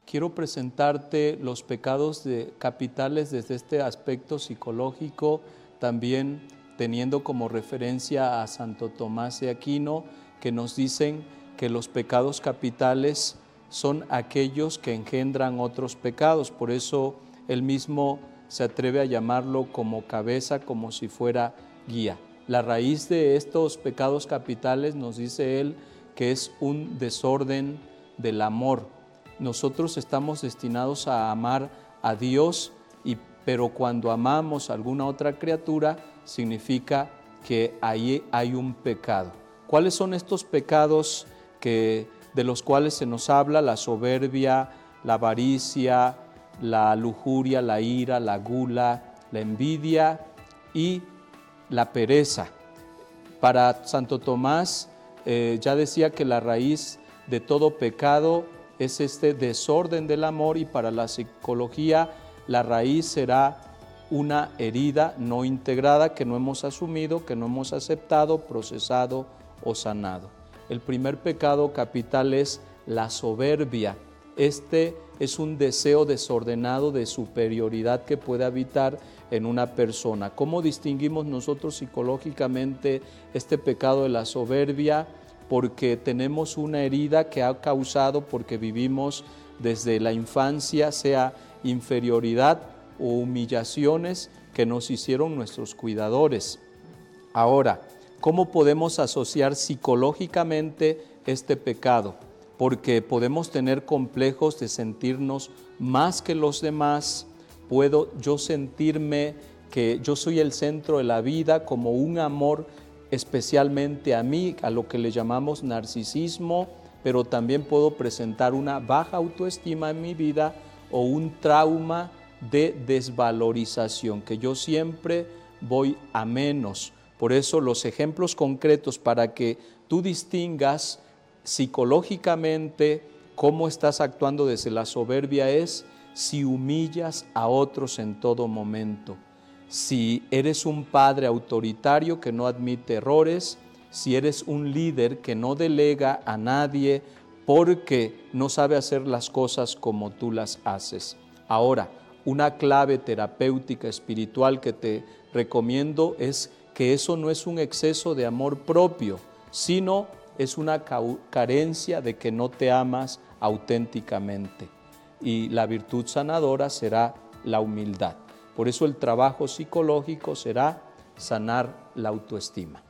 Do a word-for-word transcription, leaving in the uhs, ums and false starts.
quiero presentarte los pecados de, capitales desde este aspecto psicológico, también teniendo como referencia a Santo Tomás de Aquino, que nos dicen que los pecados capitales son aquellos que engendran otros pecados. Por eso él mismo se atreve a llamarlo como cabeza, como si fuera guía. La raíz de estos pecados capitales, nos dice él, que es un desorden del amor. Nosotros estamos destinados a amar a Dios, y, pero cuando amamos a alguna otra criatura, significa que ahí hay un pecado. ¿Cuáles son estos pecados que, de los cuales se nos habla? La soberbia, la avaricia, la lujuria, la ira, la gula, la envidia y la pereza. Para Santo Tomás, eh, ya decía que la raíz de todo pecado es este desorden del amor, y para la psicología la raíz será una herida no integrada que no hemos asumido, que no hemos aceptado, procesado o sanado. El primer pecado capital es la soberbia. Este es un deseo desordenado de superioridad que puede habitar en una persona. ¿Cómo distinguimos nosotros psicológicamente este pecado de la soberbia? Porque tenemos una herida que ha causado, porque vivimos desde la infancia, sea inferioridad o humillaciones que nos hicieron nuestros cuidadores. Ahora, ¿cómo podemos asociar psicológicamente este pecado? Porque podemos tener complejos de sentirnos más que los demás. Puedo yo sentirme que yo soy el centro de la vida, como un amor especialmente a mí, a lo que le llamamos narcisismo, pero también puedo presentar una baja autoestima en mi vida o un trauma de desvalorización, que yo siempre voy a menos. Por eso los ejemplos concretos para que tú distingas psicológicamente cómo estás actuando desde la soberbia es si humillas a otros en todo momento, si eres un padre autoritario que no admite errores, si eres un líder que no delega a nadie porque no sabe hacer las cosas como tú las haces. Ahora, una clave terapéutica espiritual que te recomiendo es que eso no es un exceso de amor propio, sino es una carencia de que no te amas auténticamente. Y la virtud sanadora será la humildad. Por eso el trabajo psicológico será sanar la autoestima.